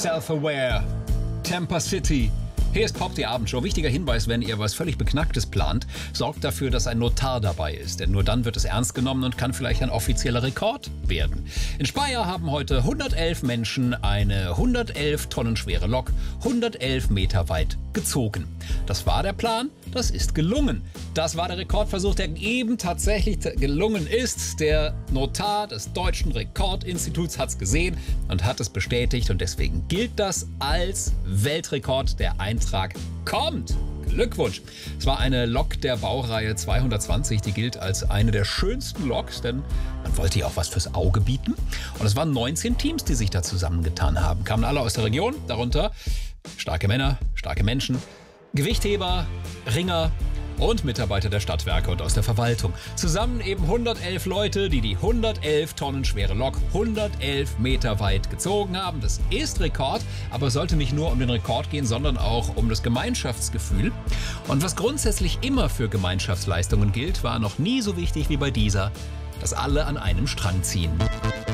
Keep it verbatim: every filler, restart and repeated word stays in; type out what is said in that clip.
Self-Aware, Tampa City. Hier ist Pop, die Abendshow. Wichtiger Hinweis, wenn ihr was völlig Beknacktes plant, sorgt dafür, dass ein Notar dabei ist. Denn nur dann wird es ernst genommen und kann vielleicht ein offizieller Rekord werden. In Speyer haben heute hundertelf Menschen eine hundertelf Tonnen schwere Lok hundertelf Meter weit gezogen. Das war der Plan, das ist gelungen. Das war der Rekordversuch, der eben tatsächlich gelungen ist. Der Notar des Deutschen Rekordinstituts hat es gesehen und hat es bestätigt. Und deswegen gilt das als Weltrekord. Der Eintrag kommt. Glückwunsch! Es war eine Lok der Baureihe zweihundertzwanzig, die gilt als eine der schönsten Loks, denn man wollte ja auch was fürs Auge bieten. Und es waren neunzehn Teams, die sich da zusammengetan haben. Kamen alle aus der Region, darunter starke Männer, starke Menschen, Gewichtheber, Ringer und Mitarbeiter der Stadtwerke und aus der Verwaltung. Zusammen eben hundertelf Leute, die die hundertelf Tonnen schwere Lok hundertelf Meter weit gezogen haben. Das ist Rekord, aber es sollte nicht nur um den Rekord gehen, sondern auch um das Gemeinschaftsgefühl. Und was grundsätzlich immer für Gemeinschaftsleistungen gilt, war noch nie so wichtig wie bei dieser, dass alle an einem Strang ziehen.